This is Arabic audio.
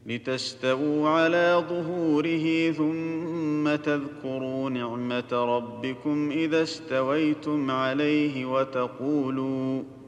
لتستووا على ظهوره ثم تذكروا نعمة ربكم إذا استويتم عليه